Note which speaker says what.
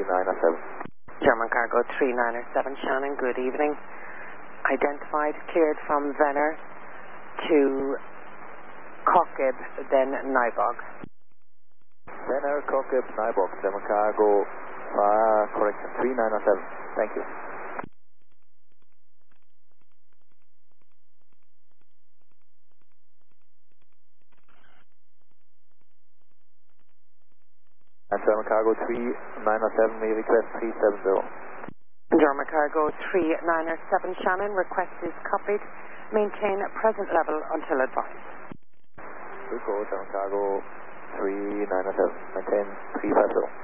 Speaker 1: 3907.
Speaker 2: German Cargo 3907, Shannon, good evening. Identified, cleared from Venner to Cockib, then Nybog.
Speaker 1: Venner, Cockib, Nybog, German Cargo, correction, 3907. Thank you. And German Cargo 3907, may request 370.
Speaker 2: German Cargo 3907, Shannon, request is copied. Maintain present level until advised.
Speaker 1: Good call, German Cargo 3907, maintain 350.